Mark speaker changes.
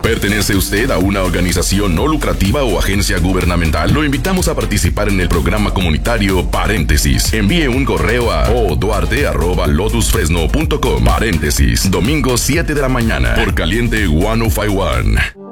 Speaker 1: ¿Pertenece usted a una organización no lucrativa o agencia gubernamental? Lo invitamos a participar en el programa comunitario Paréntesis. Envíe un correo a oduarte@lotusfresno.com. Paréntesis, domingo 7 de la mañana, por Caliente 1051.